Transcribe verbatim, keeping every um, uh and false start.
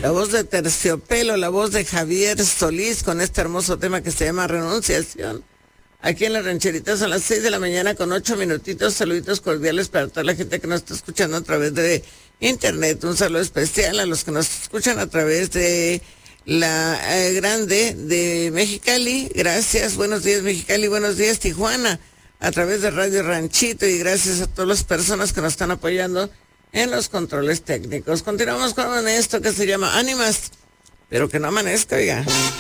La voz de Terciopelo, la voz de Javier Solís con este hermoso tema que se llama Renunciación. Aquí en la rancherita son las seis de la mañana con ocho minutitos. Saluditos cordiales para toda la gente que nos está escuchando a través de internet. Un saludo especial a los que nos escuchan a través de la eh, grande de Mexicali. Gracias, buenos días Mexicali, buenos días Tijuana, a través de Radio Ranchito, y gracias a todas las personas que nos están apoyando en los controles técnicos. Continuamos con esto que se llama Ánimas, pero que no amanezca, oiga.